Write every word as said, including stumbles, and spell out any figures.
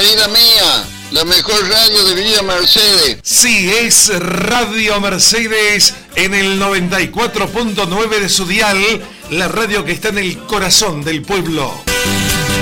vida mía, la mejor radio de Villa Mercedes. Sí, es Radio Mercedes en el noventa y cuatro punto nueve de su dial, la radio que está en el corazón del pueblo.